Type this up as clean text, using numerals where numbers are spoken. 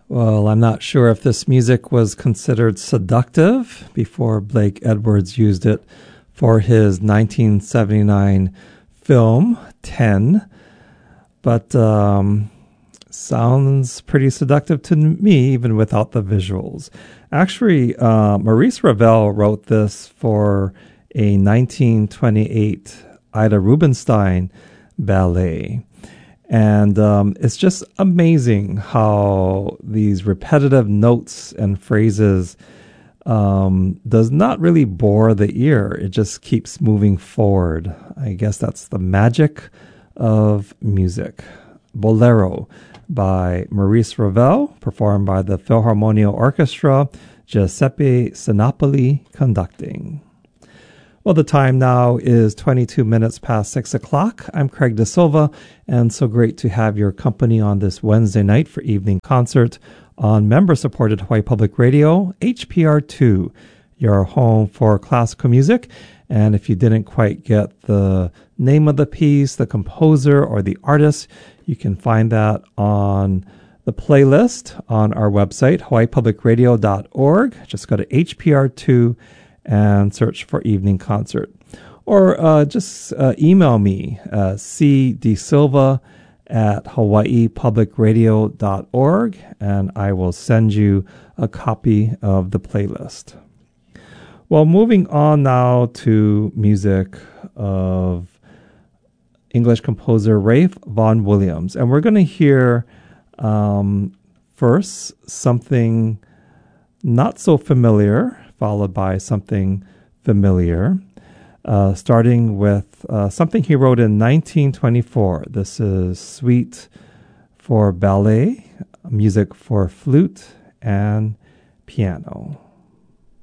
Well, I'm not sure if this music was considered seductive before Blake Edwards used it for his 1979 film, 10, but sounds pretty seductive to me, even without the visuals. Actually, Maurice Ravel wrote this for a 1928 Ida Rubinstein ballet. And it's just amazing how these repetitive notes and phrases does not really bore the ear. It just keeps moving forward. I guess that's the magic of music. Bolero by Maurice Ravel, performed by the Philharmonia Orchestra, Giuseppe Sinopoli conducting. Well, the time now is 22 minutes past 6 o'clock. I'm Craig De Silva, and so great to have your company on this Wednesday night for evening concert on member-supported Hawaii Public Radio, HPR2, your home for classical music. And if you didn't quite get the name of the piece, the composer, or the artist, you can find that on the playlist on our website, hawaiipublicradio.org. Just go to HPR2 and search for evening concert. Or just email me, cdsilva@hawaiipublicradio.org, and I will send you a copy of the playlist. Well, moving on now to music of English composer Ralph Vaughan Williams. And we're going to hear first something not so familiar, followed by something familiar, starting with something he wrote in 1924. This is Suite for Ballet, music for flute and piano.